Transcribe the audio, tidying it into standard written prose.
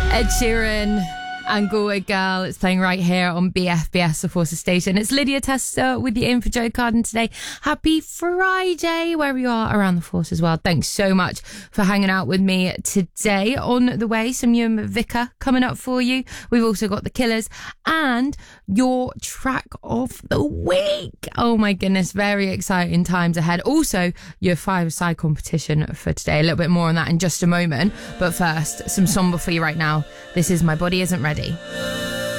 Ed Sheeran and Galway Girl. It's playing right here on BFBS, the Forces Station. It's Lydia Tester with you in for Joe Carden today. Happy Friday, wherever you are around the Force as well. Thanks so much for hanging out with me today. On the way, some Ewan Vicker coming up for you. We've also got The Killers and your track of the week. Oh my goodness, very exciting times ahead. Also, your five-a-side competition for today. A little bit more on that in just a moment. But first, some Somber for you right now. This is My Body Isn't Ready.